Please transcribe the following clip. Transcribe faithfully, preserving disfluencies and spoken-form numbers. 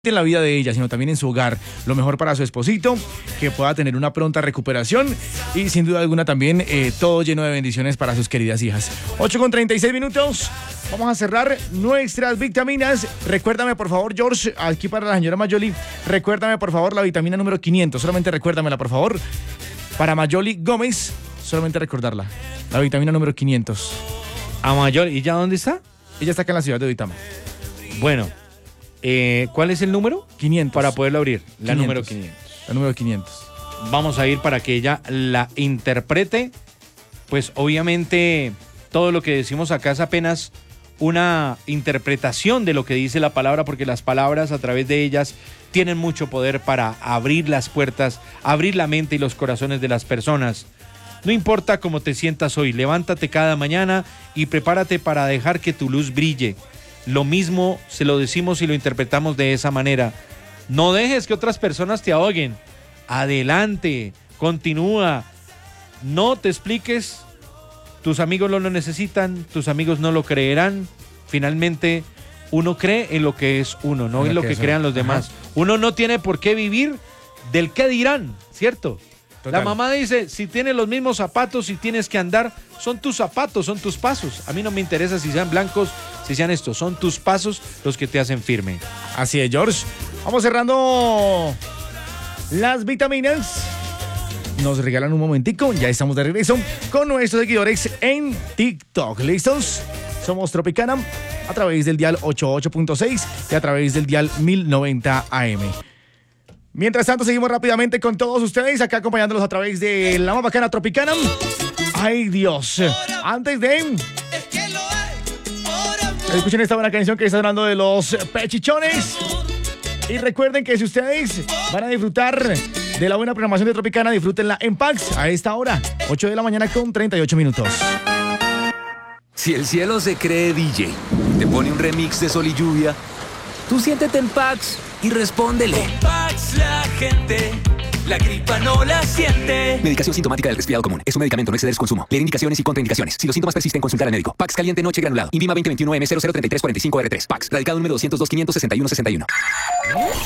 en la vida de ella, sino también en su hogar. Lo mejor para su esposito, que pueda tener una pronta recuperación y sin duda alguna también eh, todo lleno de bendiciones para sus queridas hijas. ocho con treinta y seis minutos. Vamos a cerrar nuestras vitaminas. Recuérdame por favor, George, aquí para la señora Mayoli, recuérdame por favor la vitamina número quinientos. Solamente recuérdamela por favor. Para Mayoli Gómez, solamente recordarla. La vitamina número quinientos. A Mayoli, ¿y ya dónde está? Ella está acá en la ciudad de Duitama. Bueno. Eh, ¿Cuál es el número? quinientos. Para poderlo abrir. La quinientos. Número quinientos. La número quinientos. Vamos a ir para que ella la interprete. Pues obviamente todo lo que decimos acá es apenas una interpretación de lo que dice la palabra, porque las palabras a través de ellas tienen mucho poder para abrir las puertas, abrir la mente y los corazones de las personas. No importa cómo te sientas hoy, levántate cada mañana y prepárate para dejar que tu luz brille. Lo mismo se lo decimos y lo interpretamos de esa manera. No dejes que otras personas te ahoguen. Adelante, continúa. No te expliques. Tus amigos no lo necesitan, tus amigos no lo creerán. Finalmente, uno cree en lo que es uno, no en lo que crean los demás. Uno no tiene por qué vivir del qué dirán, ¿cierto? Total. La mamá dice, si tienes los mismos zapatos, si tienes que andar, son tus zapatos, son tus pasos. A mí no me interesa si sean blancos, si sean estos, son tus pasos los que te hacen firme. Así es, George. Vamos cerrando las vitaminas. Nos regalan un momentico, ya estamos de regreso con nuestros seguidores en TikTok. ¿Listos? Somos Tropicana a través del dial ochenta y ocho punto seis y a través del dial mil noventa A M. Mientras tanto, seguimos rápidamente con todos ustedes, acá acompañándolos a través de la más bacana Tropicana. ¡Ay, Dios! Antes de... escuchen esta buena canción que está hablando de los pechichones. Y recuerden que si ustedes van a disfrutar de la buena programación de Tropicana, disfrútenla en Pax a esta hora, ocho de la mañana con treinta y ocho minutos. Si el cielo se cree D J y te pone un remix de Sol y Lluvia, tú siéntete en Pax y respóndele. Con Pax la gente, la gripa no la siente. Medicación sintomática del resfriado común. Es un medicamento, no exceder su consumo. Leer indicaciones y contraindicaciones. Si los síntomas persisten, consultar al médico. Pax caliente noche granulado. Invima veinte veintiuno M cero cero treinta y tres cuarenta y cinco R tres. Pax. Radicado número doscientos dos, quinientos sesenta y uno sesenta y uno.